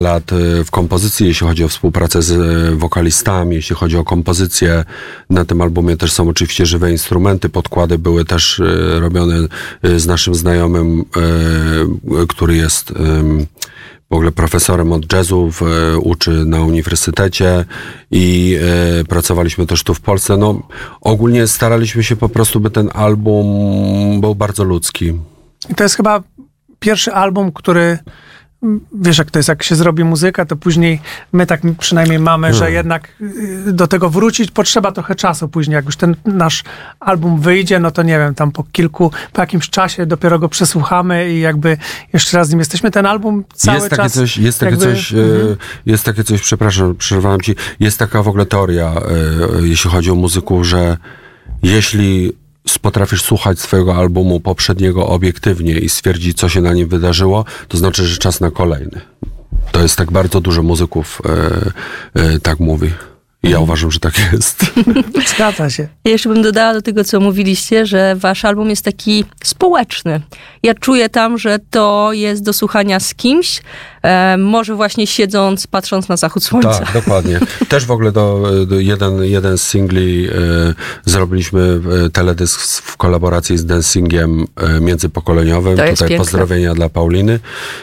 lat w kompozycji, jeśli chodzi o współpracę z wokalistami, jeśli chodzi o kompozycję. Na tym albumie też są oczywiście żywe instrumenty, podkłady były też robione z naszym znajomym, który jest w ogóle profesorem od jazzu, uczy na uniwersytecie i pracowaliśmy też tu w Polsce. No, ogólnie staraliśmy się po prostu, by ten album był bardzo ludzki. I to jest chyba pierwszy album, który, wiesz jak to jest, jak się zrobi muzyka, to później my tak przynajmniej mamy, że jednak do tego wrócić potrzeba trochę czasu później. Jak już ten nasz album wyjdzie, no to nie wiem, tam po jakimś czasie dopiero go przesłuchamy i jakby jeszcze raz z nim jesteśmy. Ten album cały czas... Jest takie coś, przepraszam, przerwałem ci, jest taka w ogóle teoria, jeśli chodzi o muzyków, że jeśli potrafisz słuchać swojego albumu poprzedniego obiektywnie i stwierdzić, co się na nim wydarzyło, to znaczy, że czas na kolejny. To jest tak, bardzo dużo muzyków tak mówi. I ja uważam, że tak jest. Zgadza się. Ja jeszcze bym dodała do tego, co mówiliście, że wasz album jest taki społeczny. Ja czuję tam, że to jest do słuchania z kimś, może właśnie siedząc, patrząc na zachód słońca. Tak, dokładnie. Też w ogóle jeden z singli zrobiliśmy teledysk w kolaboracji z dancingiem międzypokoleniowym. To jest tutaj piękne. pozdrowienia dla Pauliny.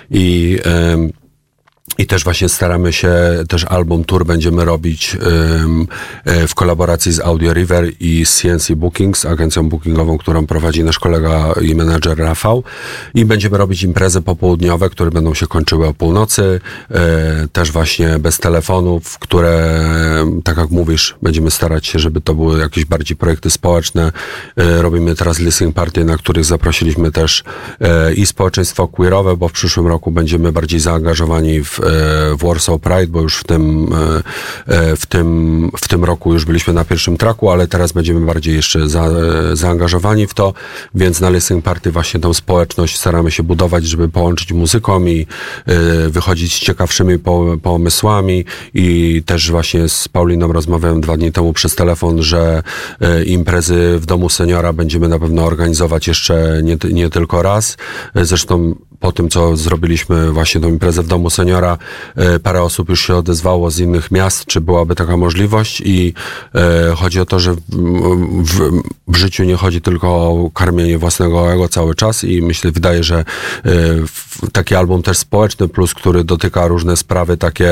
I też właśnie staramy się, też album tour będziemy robić w kolaboracji z Audio River i z CNC Bookings, agencją bookingową, którą prowadzi nasz kolega i menadżer Rafał. I będziemy robić imprezy popołudniowe, które będą się kończyły o północy. Też właśnie bez telefonów, które, tak jak mówisz, będziemy starać się, żeby to były jakieś bardziej projekty społeczne. Robimy teraz listening party, na których zaprosiliśmy też i społeczeństwo queerowe, bo w przyszłym roku będziemy bardziej zaangażowani w Warsaw Pride, bo już w tym roku już byliśmy na pierwszym tracku, ale teraz będziemy bardziej jeszcze zaangażowani w to, więc na listening party właśnie tą społeczność staramy się budować, żeby połączyć muzyką i wychodzić z ciekawszymi pomysłami i też właśnie z Pauliną rozmawiałem 2 dni temu przez telefon, że imprezy w domu seniora będziemy na pewno organizować jeszcze nie tylko raz. Zresztą po tym, co zrobiliśmy właśnie tą imprezę w domu seniora, parę osób już się odezwało z innych miast, czy byłaby taka możliwość i chodzi o to, że w życiu nie chodzi tylko o karmienie własnego ego cały czas i wydaje, że taki album też społeczny plus, który dotyka różne sprawy takie,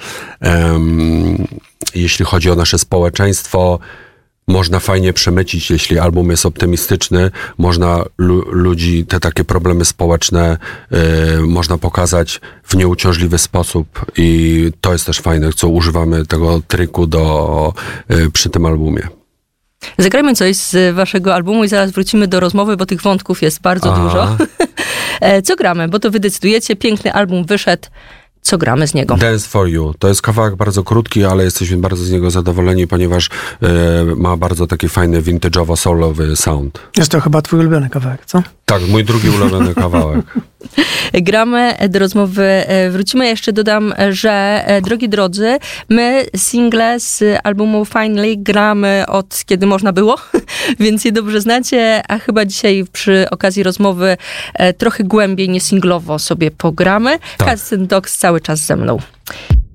jeśli chodzi o nasze społeczeństwo, można fajnie przemycić, jeśli album jest optymistyczny, można ludzi, te takie problemy społeczne można pokazać w nieuciążliwy sposób i to jest też fajne, co używamy tego triku przy tym albumie. Zagrajmy coś z waszego albumu i zaraz wrócimy do rozmowy, bo tych wątków jest bardzo dużo. Co gramy? Bo to wy decydujecie, piękny album wyszedł. Co gramy z niego? Dance for You. To jest kawałek bardzo krótki, ale jesteśmy bardzo z niego zadowoleni, ponieważ ma bardzo taki fajny, vintage'owo-soulowy sound. Jest to chyba twój ulubiony kawałek, co? Tak, mój drugi ulubiony kawałek. Gramy do rozmowy, wrócimy. Jeszcze dodam, że drogi drodzy, my single z albumu Finally gramy od kiedy można było, więc je dobrze znacie, a chyba dzisiaj przy okazji rozmowy trochę głębiej, nie singlowo sobie pogramy. Tak. Cats and Dogs cały czas ze mną.